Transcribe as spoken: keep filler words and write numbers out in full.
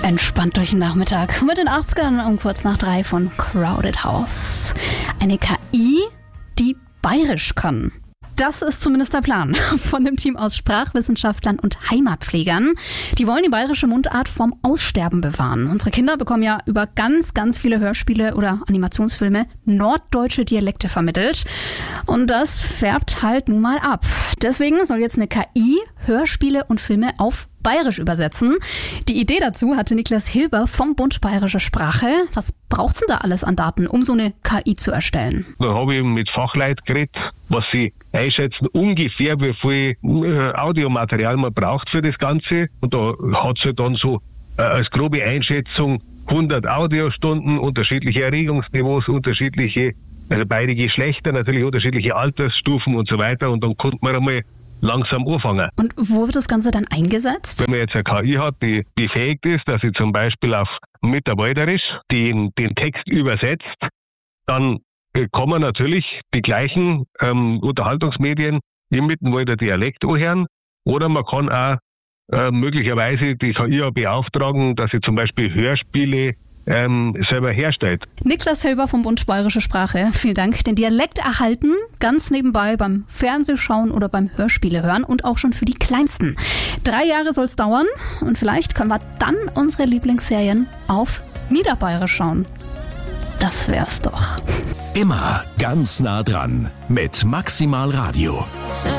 Entspannt durch den Nachmittag mit den achtzigern um kurz nach drei von Crowded House. Eine K I, die bayerisch kann. Das ist zumindest der Plan von dem Team aus Sprachwissenschaftlern und Heimatpflegern. Die wollen die bayerische Mundart vom Aussterben bewahren. Unsere Kinder bekommen ja über ganz, ganz viele Hörspiele oder Animationsfilme norddeutsche Dialekte vermittelt. Und das färbt halt nun mal ab. Deswegen soll jetzt eine K I Hörspiele und Filme auf bayerisch übersetzen. Die Idee dazu hatte Niklas Hilber vom Bund Bayerische Sprache. Was braucht's denn da alles an Daten, um so eine K I zu erstellen? Da habe ich mit Fachleuten geredet, was sie einschätzen, ungefähr wie viel äh, Audiomaterial man braucht für das Ganze. Und da hat sie dann so äh, als grobe Einschätzung hundert Audiostunden, unterschiedliche Erregungsniveaus, unterschiedliche, also beide Geschlechter, natürlich unterschiedliche Altersstufen und so weiter. Und dann konnte man einmal langsam anfangen. Und wo wird das Ganze dann eingesetzt? Wenn man jetzt eine K I hat, die befähigt ist, dass sie zum Beispiel auf Mitarbeiterisch den, den Text übersetzt, dann äh, kann man natürlich die gleichen ähm, Unterhaltungsmedien im Mittenwalder Dialekt anhören, oder man kann auch äh, möglicherweise die K I beauftragen, dass sie zum Beispiel Hörspiele Ähm, selber herstellt. Niklas Hilber vom Bund Bayerische Sprache, vielen Dank. Den Dialekt erhalten, ganz nebenbei beim Fernsehschauen oder beim Hörspiele hören und auch schon für die Kleinsten. Drei Jahre soll es dauern und vielleicht können wir dann unsere Lieblingsserien auf Niederbayerisch schauen. Das wär's doch. Immer ganz nah dran mit Maximal Radio.